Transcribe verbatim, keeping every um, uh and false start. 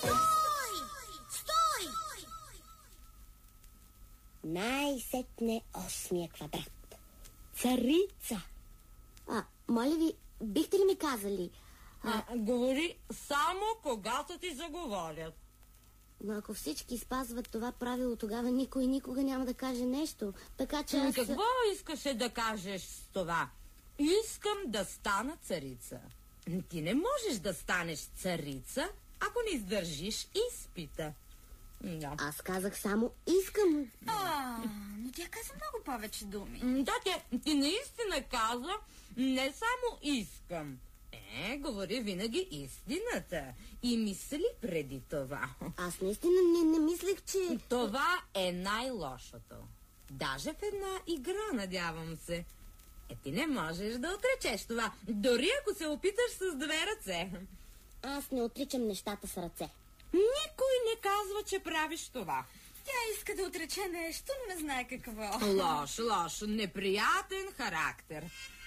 Стой! Стой! Най-сетне осмия квадрат. Царица. А, моля ви, бихте ли ми казали? А, говори само когато ти заговорят. Но ако всички спазват това правило, тогава никой никога няма да каже нещо. Така че аз... Какво искаше да кажеш с това? Искам да стана царица. Ти не можеш да станеш царица, ако не издържиш изпита. Да. Аз казах само искам. А, но тя каза много повече думи. Да, ти, ти наистина каза не само искам. Е, говори винаги истината. И мисли преди това. Аз наистина не, не мислех, че... Това е най-лошото. Даже в една игра, надявам се. Е, ти не можеш да отречеш това, дори ако се опиташ с две ръце. Аз не отричам нещата с ръце. Никой не казва, че правиш това. Тя иска да отрече нещо, но не знае какво. Лош, лош, неприятен характер.